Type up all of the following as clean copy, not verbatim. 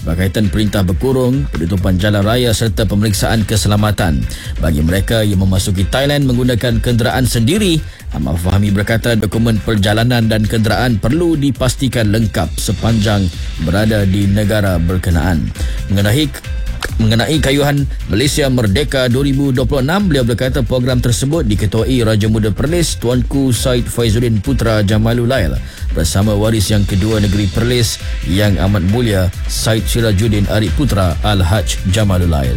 berkaitan perintah berkurung, penutupan jalan raya serta pemeriksaan keselamatan. Bagi mereka yang memasuki Thailand menggunakan kenderaan sendiri, Ahmad Fahmi berkata dokumen perjalanan dan kenderaan perlu dipastikan lengkap sepanjang berada di negara berkenaan. Mengenai kayuhan Malaysia Merdeka 2026, beliau berkata program tersebut diketuai Raja Muda Perlis Tuanku Said Faizuddin Putra Jamalulail bersama waris yang kedua negeri Perlis Yang Amat Mulia Said Sirajuddin Arif Putra Al-Haj Jamalulail.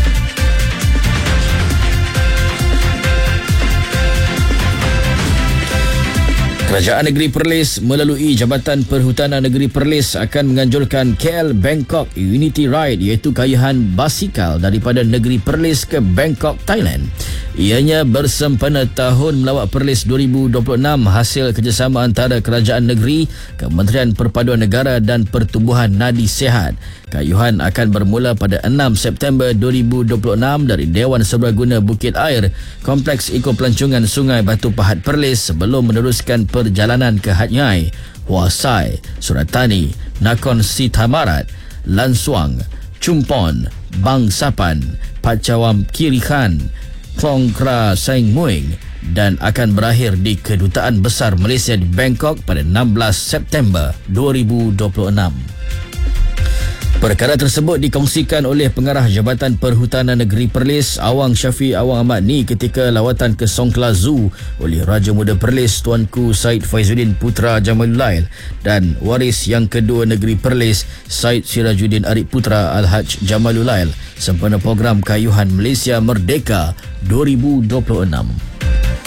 Kerajaan Negeri Perlis melalui Jabatan Perhutanan Negeri Perlis akan menganjurkan KL Bangkok Unity Ride, iaitu kayuhan basikal daripada Negeri Perlis ke Bangkok, Thailand. Ianya bersempena Tahun Melawat Perlis 2026 hasil kerjasama antara Kerajaan Negeri, Kementerian Perpaduan Negara dan Pertubuhan Nadi Sihat. Kayuhan akan bermula pada 6 September 2026 dari Dewan Seberaguna Bukit Air, Kompleks Eko Pelancongan Sungai Batu Pahat Perlis sebelum meneruskan perjalanan ke Hat Yai, Huasai, Suratani, Nakhon Si Thammarat, Lansuang, Chumpon, Bang Sapan, Pachawam Kiri Khan, Klong Kra Seng Muing dan akan berakhir di Kedutaan Besar Malaysia di Bangkok pada 16 September 2026. Perkara tersebut dikongsikan oleh Pengarah Jabatan Perhutanan Negeri Perlis Awang Syafiq Awang Ahmad Ni ketika lawatan ke Songkla Zoo oleh Raja Muda Perlis Tuanku Said Faizuddin Putra Jamalulail dan waris yang kedua negeri Perlis Said Sirajuddin Arif Putra Al-Haj Jamalulail sempena program Kayuhan Malaysia Merdeka 2026.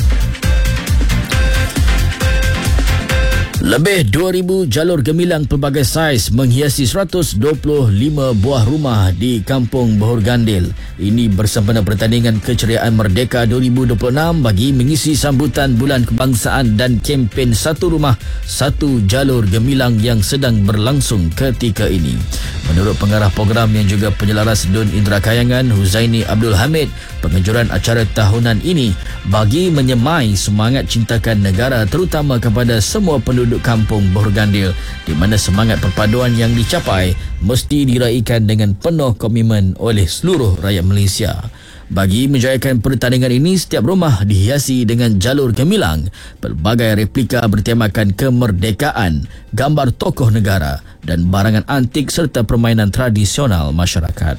Lebih 2,000 jalur gemilang pelbagai saiz menghiasi 125 buah rumah di Kampung Bohor Gandil. Ini bersempena pertandingan Keceriaan Merdeka 2026 bagi mengisi sambutan Bulan Kebangsaan dan kempen Satu Rumah, Satu Jalur Gemilang yang sedang berlangsung ketika ini. Menurut pengarah program yang juga penyelaras Dun Indra Kayangan, Huzaini Abdul Hamid, penganjuran acara tahunan ini bagi menyemai semangat cintakan negara terutama kepada semua penduduk Kampung Bohor Gandil, di mana semangat perpaduan yang dicapai mesti diraikan dengan penuh komitmen oleh seluruh rakyat Malaysia. Bagi menjayakan pertandingan ini, setiap rumah dihiasi dengan jalur gemilang, pelbagai replika bertemakan kemerdekaan, gambar tokoh negara dan barangan antik serta permainan tradisional masyarakat.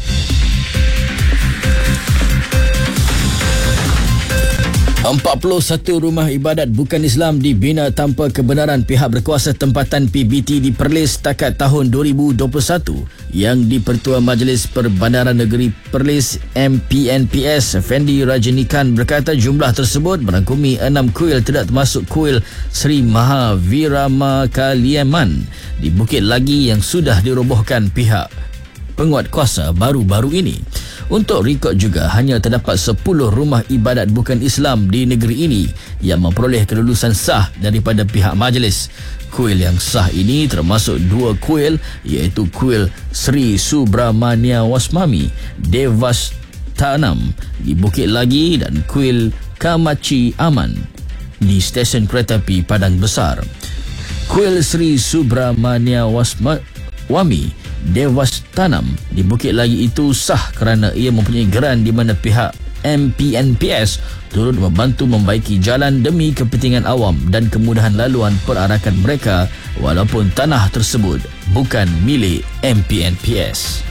41 rumah ibadat bukan Islam dibina tanpa kebenaran pihak berkuasa tempatan PBT di Perlis setakat tahun 2021. Yang di-Pertua Majlis Perbandaran Negeri Perlis MPNPS Effendi Rajinikan berkata jumlah tersebut merangkumi 6 kuil tidak termasuk kuil Sri Maha Virama-Kaliaman di Bukit Lagi yang sudah dirobohkan pihak penguat kuasa baru-baru ini. Untuk rekod juga, hanya terdapat 10 rumah ibadat bukan Islam di negeri ini yang memperoleh kelulusan sah daripada pihak majlis. Kuil yang sah ini termasuk 2 kuil, iaitu kuil Sri Subramania Wasmami Devastanam di Bukit Lagi dan kuil Kamachi Aman di stesen kereta api Padang Besar. Kuil Sri Subramania Wami Devastanam di Bukit Lagi itu sah kerana ia mempunyai geran di mana pihak MPNPS turut membantu membaiki jalan demi kepentingan awam dan kemudahan laluan perarakan mereka walaupun tanah tersebut bukan milik MPNPS.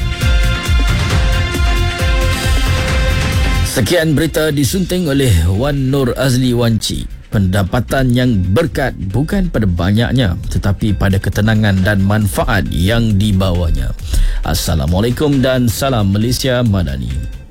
Sekian berita disunting oleh Wan Nur Azli Wanci. Pendapatan yang berkat bukan pada banyaknya tetapi pada ketenangan dan manfaat yang dibawanya. Assalamualaikum dan salam Malaysia Madani.